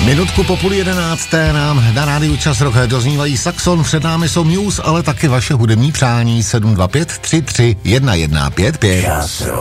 Minutku po 10:30 nám na rádiu Čas Rock doznívají Saxon, před námi jsou Muse, ale taky vaše hudební přání 725 33 1155. Čas Rock.